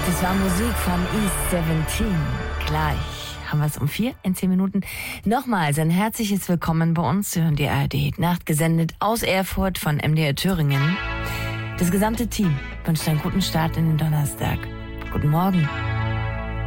Das war Musik von East 17. Gleich haben wir es um 4 in 10 Minuten. Nochmals ein herzliches Willkommen bei uns. Sie hören die ARD-Nacht, gesendet aus Erfurt von MDR Thüringen. Das gesamte Team wünscht einen guten Start in den Donnerstag. Guten Morgen.